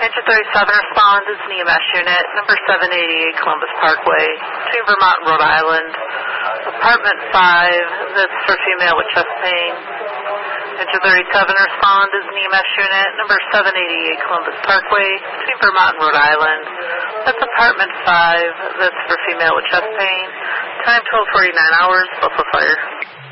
Engine 37 respond is an EMS unit, number 788 Columbus Parkway, between Vermont and Rhode Island. Apartment 5, that's for female with chest pain. Engine 37 respond is an EMS unit, number 788 Columbus Parkway, between Vermont and Rhode Island. That's apartment 5, that's for female with chest pain. Time 12:49 hours, Buffalo Fire.